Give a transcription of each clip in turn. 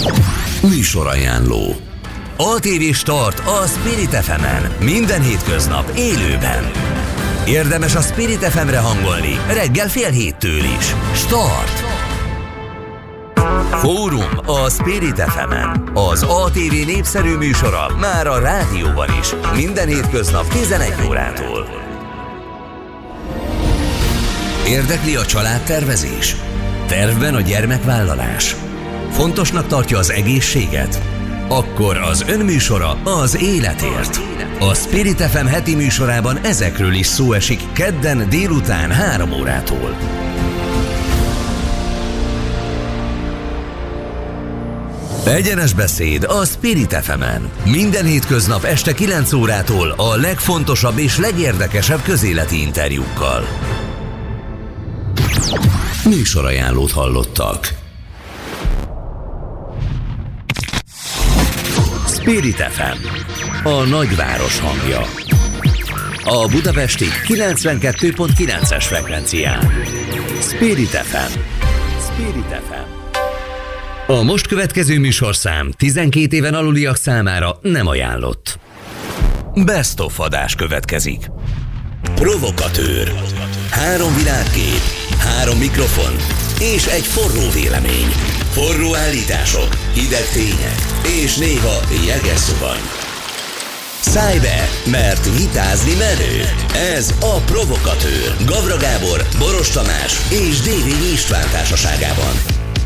Műsorajánló. ATV Start a Spirit FM-en. Minden hétköznap élőben. Érdemes a Spirit FM-re hangolni reggel 6:30 is. Start! Fórum a Spirit FM-en. Az ATV népszerű műsora már a rádióban is. Minden hétköznap 11 órától. Érdekli a családtervezés? Tervben a gyermekvállalás? Fontosnak tartja az egészséget? Akkor az önműsora az életért. A Spirit FM heti műsorában ezekről is szó esik kedden délután 3 órától. Egyenes beszéd a Spirit FM-en. Minden hétköznap este 9 órától a legfontosabb és legérdekesebb közéleti interjúkkal. Műsorajánlót hallottak. Spirit FM, a nagyváros hangja. A budapesti 92.9-es frekvencián. Spirit FM. Spirit FM. A most következő műsorszám 12 éven aluliak számára nem ajánlott. Best of adás következik. Provokatőr. 3 világkép, 3 mikrofon és egy forró vélemény. Forró állítások, hideg tények és néha jeges zuhany. Szállj be, mert vitázni menő. Ez a Provokatőr. Gavra Gábor, Boros Tamás és Dévényi István társaságában.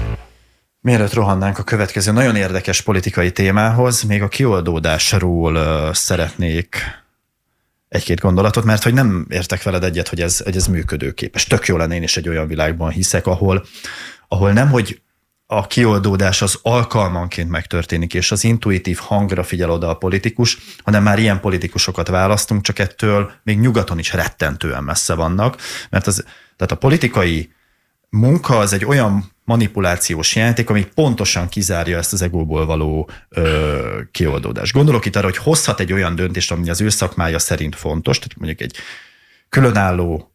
Mielőtt rohannánk a következő nagyon érdekes politikai témához, még a kioldódásról szeretnék egy-két gondolatot, mert hogy nem értek veled egyet, hogy ez működőképes. Tök jó lenne, én is egy olyan világban hiszek, ahol nem, hogy a kioldódás az alkalmanként megtörténik, és az intuitív hangra figyel oda a politikus, hanem már ilyen politikusokat választunk, csak ettől még nyugaton is rettentően messze vannak, mert tehát a politikai munka az egy olyan manipulációs játék, ami pontosan kizárja ezt az egóból való kioldódást. Gondolok itt arra, hogy hozhat egy olyan döntést, ami az ő szakmája szerint fontos, tehát mondjuk egy különálló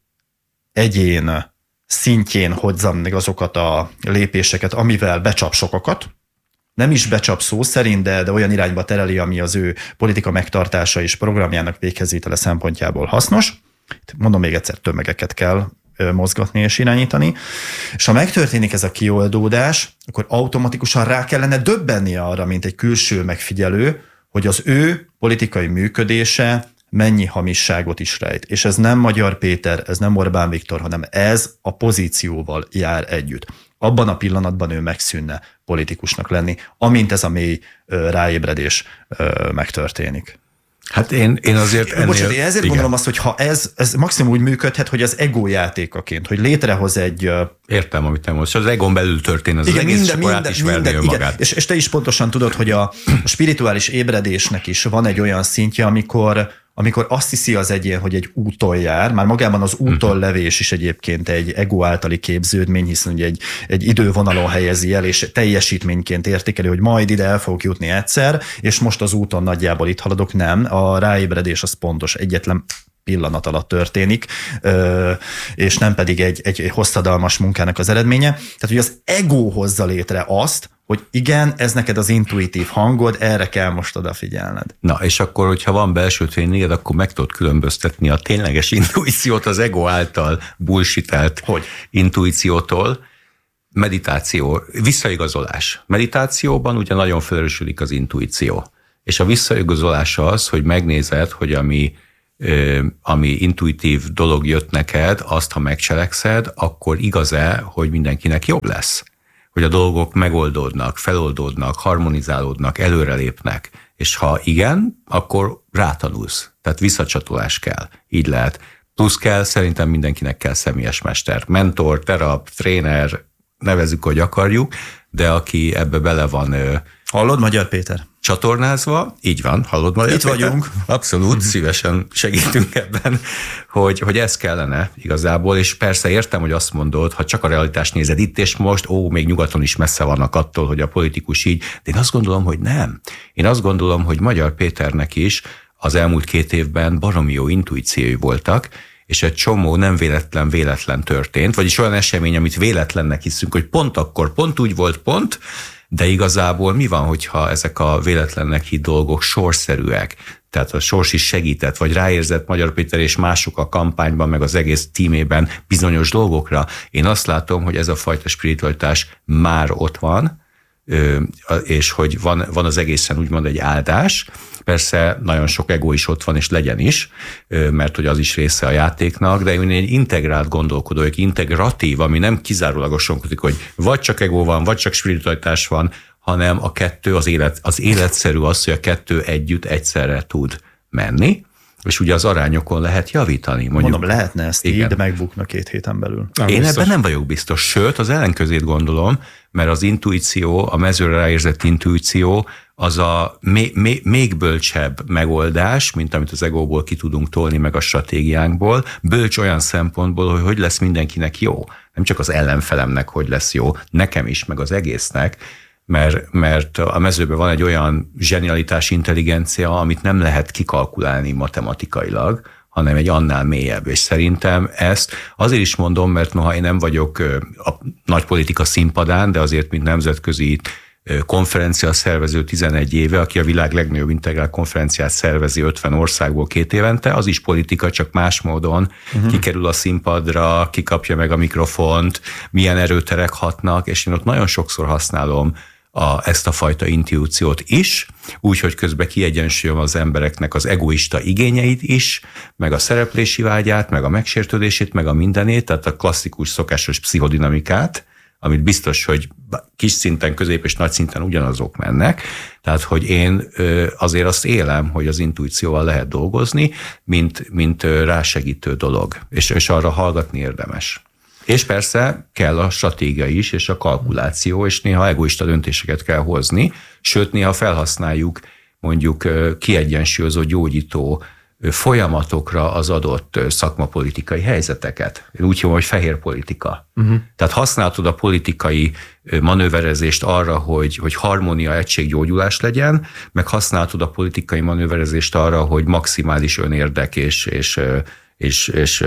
egyén szintjén hozzam meg azokat a lépéseket, amivel becsap sokakat, nem is becsap szó szerint, de olyan irányba tereli, ami az ő politika megtartása és programjának véghezvitele szempontjából hasznos. Mondom még egyszer, tömegeket kell mozgatni és irányítani. És ha megtörténik ez a kioldódás, akkor automatikusan rá kellene döbbennie arra, mint egy külső megfigyelő, hogy az ő politikai működése mennyi hamisságot is rejt. És ez nem Magyar Péter, ez nem Orbán Viktor, hanem ez a pozícióval jár együtt. Abban a pillanatban ő megszűnne politikusnak lenni, amint ez a mély ráébredés megtörténik. Hát én azért ennél... Bocsánat, én ezért gondolom azt, hogy ha ez maximum úgy működhet, hogy az ego játékaként, hogy létrehoz egy... Értem, amit te mondasz. Az egón belül történ az egész, és akkor átismerni önmagát. És te is pontosan tudod, hogy a spirituális ébredésnek is van egy olyan szintje, amikor azt hiszi az egyén, hogy egy úton jár, már magában az úton levés is egyébként egy ego általi képződmény, hiszen ugye egy idővonalon helyezi el, és teljesítményként értékeli, hogy majd ide el fogok jutni egyszer, és most az úton nagyjából itt haladok. Nem, a ráébredés az pontos, egyetlen pillanat alatt történik, és nem pedig egy hosszadalmas munkának az eredménye. Tehát, hogy az ego hozza létre azt, hogy igen, ez neked az intuitív hangod, erre kell most odafigyelned. Na, és akkor, hogyha van belső tréninged, akkor meg tudod különböztetni a tényleges intuíciót az ego által bullshitelt intuíciótól. Meditáció, visszaigazolás. Meditációban ugye nagyon felerősödik az intuíció. És a visszaigazolás az, hogy megnézed, hogy ami intuitív dolog jött neked, azt, ha megcselekszed, akkor igaz-e, hogy mindenkinek jobb lesz? Hogy a dolgok megoldódnak, feloldódnak, harmonizálódnak, előrelépnek. És ha igen, akkor rátanulsz. Tehát visszacsatolás kell. Így lehet. Plusz szerintem mindenkinek kell személyes mester. Mentor, terap, tréner, nevezzük, hogy akarjuk, de aki ebbe bele van... Hallod, Magyar Péter? Csatornázva, így van, hallod Magyar Péter? Itt vagyunk. Abszolút, szívesen segítünk ebben, hogy ez kellene igazából, és persze értem, hogy azt mondod, ha csak a realitást nézed itt és most, még nyugaton is messze vannak attól, hogy a politikus így, de én azt gondolom, hogy nem. Én azt gondolom, hogy Magyar Péternek is az elmúlt 2 évben baromi jó intuíciói voltak, és egy csomó nem véletlen történt, vagyis olyan esemény, amit véletlennek hiszünk, hogy pont akkor, pont úgy volt, De igazából mi van, hogyha ezek a véletlennek hitt dolgok sorszerűek? Tehát a sors is segített, vagy ráérzett Magyar Péter és mások a kampányban, meg az egész tímében bizonyos dolgokra. Én azt látom, hogy ez a fajta spiritualitás már ott van, és hogy van az egészen úgymond egy áldás. Persze nagyon sok ego is ott van, és legyen is, mert hogy az is része a játéknak, de én egy integrált gondolkodó, egy integratív, ami nem kizárólagosan kötik, hogy vagy csak ego van, vagy csak spiritualitás van, hanem a kettő, az életszerű az, hogy a kettő együtt egyszerre tud menni, és ugye az arányokon lehet javítani. Mondom, lehetne ezt így, de megbukna 2 héten belül. Én ebben nem vagyok biztos, sőt, az ellenkezőjét gondolom, mert az intuíció, a mezőre ráérzett intuíció, az a még bölcsebb megoldás, mint amit az egóból ki tudunk tolni, meg a stratégiánkból. Bölcs olyan szempontból, hogy lesz mindenkinek jó. Nem csak az ellenfelemnek, hogy lesz jó, nekem is, meg az egésznek, mert a mezőben van egy olyan zsenialitás, intelligencia, amit nem lehet kikalkulálni matematikailag, hanem egy annál mélyebb. És szerintem ezt azért is mondom, mert noha én nem vagyok a nagy politika színpadán, de azért, mint nemzetközi konferencia szervező 11 éve, aki a világ legnagyobb integrál konferenciát szervezi 50 országból 2 évente, az is politika, csak más módon kikerül a színpadra, kikapja meg a mikrofont, milyen erőterek hatnak, és én ott nagyon sokszor használom ezt a fajta intuíciót is, úgyhogy közben kiegyensúlyom az embereknek az egoista igényeit is, meg a szereplési vágyát, meg a megsértődését, meg a mindenét, tehát a klasszikus szokásos pszichodinamikát, amit biztos, hogy kis szinten, közép és nagy szinten ugyanazok mennek. Tehát, hogy én azért azt élem, hogy az intuícióval lehet dolgozni, mint rásegítő dolog, és arra hallgatni érdemes. És persze kell a stratégia is, és a kalkuláció, és néha egoista döntéseket kell hozni, sőt, néha felhasználjuk mondjuk kiegyensúlyozó, gyógyító folyamatokra az adott szakmapolitikai helyzeteket. Én úgy hívom, hogy fehér politika. Tehát használtad a politikai manőverezést arra, hogy harmónia, egység, gyógyulás legyen, meg használtad a politikai manőverezést arra, hogy maximális önérdek és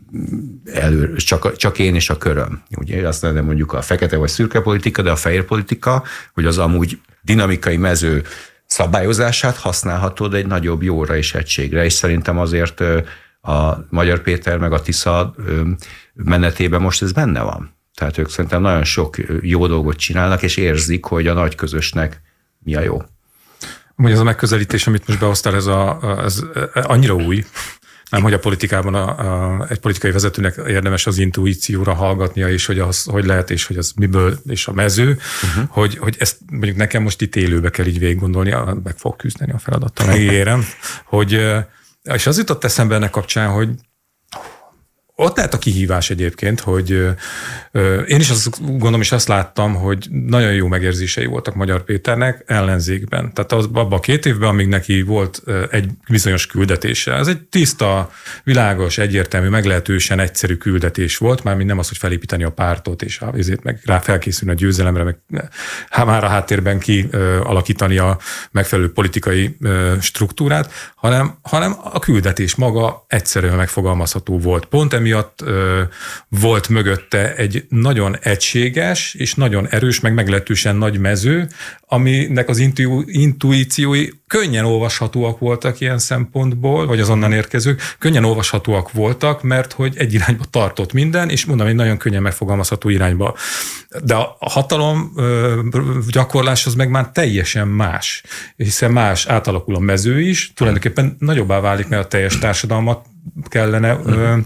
csak én és a köröm. Ugye azt nem mondjuk a fekete vagy szürke politika, de a fehér politika, hogy az amúgy dinamikai mező szabályozását használhatod egy nagyobb jóra és egységre, és szerintem azért a Magyar Péter meg a Tisza menetében most ez benne van. Tehát ők szerintem nagyon sok jó dolgot csinálnak, és érzik, hogy a nagy közösnek mi a jó. Ugye ez a megközelítés, amit most behoztál, ez annyira új, nem, hogy a politikában egy politikai vezetőnek érdemes az intuícióra hallgatnia, és hogy az hogy lehet, és hogy az miből, és a mező, hogy ezt mondjuk nekem most itt élőbe kell így végig gondolni, meg fog küzdeni a feladattal, megígérem, és az jutott eszembe ennek kapcsán, hogy ott lehet a kihívás egyébként, hogy én is azt gondolom, és azt láttam, hogy nagyon jó megérzései voltak Magyar Péternek ellenzékben. Tehát abban a 2 évben, amíg neki volt egy bizonyos küldetése. Ez egy tiszta, világos, egyértelmű, meglehetősen egyszerű küldetés volt, mármint nem az, hogy felépíteni a pártot, és azért meg rá felkészülni a győzelemre, meg már a háttérben kialakítani a megfelelő politikai struktúrát, hanem a küldetés maga egyszerűen megfogalmazható volt. Pont emiatt volt mögötte egy nagyon egységes és nagyon erős, meg meglehetősen nagy mező, aminek az intuíciói könnyen olvashatóak voltak ilyen szempontból, vagy az onnan érkezők, könnyen olvashatóak voltak, mert hogy egy irányba tartott minden, és mondom, egy nagyon könnyen megfogalmazható irányba. De a hatalom gyakorlás az meg már teljesen más, hiszen más átalakul a mező is, tulajdonképpen nagyobbá válik, mert a teljes társadalmat kellene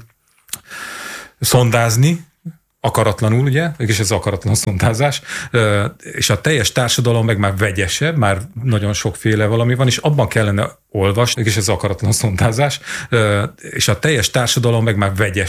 szondázni, akaratlanul, ugye, és ez akaratlan szondázás, és a teljes társadalom meg már vegyesebb, már nagyon sokféle valami van, és abban kellene olvasni, és ez akaratlan szondázás, és a teljes társadalom meg már vegyes